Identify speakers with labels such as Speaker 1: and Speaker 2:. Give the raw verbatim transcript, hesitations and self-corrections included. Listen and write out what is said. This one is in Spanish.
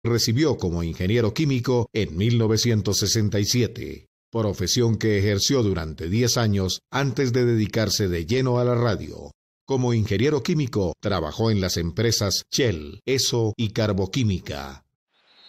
Speaker 1: recibió como ingeniero químico en mil novecientos sesenta y siete, profesión que ejerció durante diez años antes de dedicarse de lleno a la radio. Como ingeniero químico, trabajó en las empresas Shell, Esso y Carboquímica.